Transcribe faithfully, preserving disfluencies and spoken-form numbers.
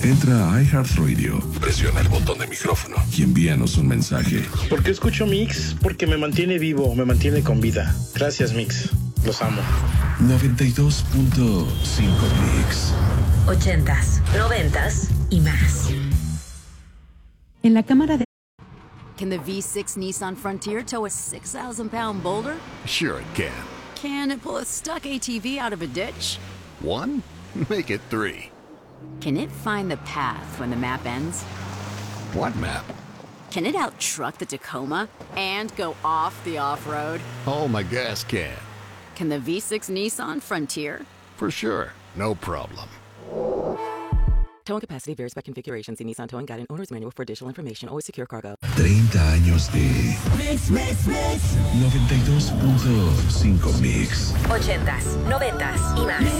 Entra a iHeartRadio, presiona el botón de micrófono y envíanos un mensaje. ¿Por qué escucho Mix? Porque me mantiene vivo, me mantiene con vida. Gracias, Mix. Los amo. noventa y dos punto cinco Mix. Ochentas, noventas y más. En la cámara de... Can the V six Nissan Frontier tow a six thousand pound boulder? Sure it can. Can it pull a stuck A T V out of a ditch? One? Make it three. Can it find the path when the map ends? What map? Can it out-truck the Tacoma and go off the off-road? Oh, my gas can. Can the V six Nissan Frontier? For sure. No problem. Towing capacity varies by configuration. See Nissan Towing Guide and Owner's Manual for additional information. Always secure cargo. treinta años de Mix, mix, mix. noventa y dos punto cinco Mix. Ochentas, noventas y más.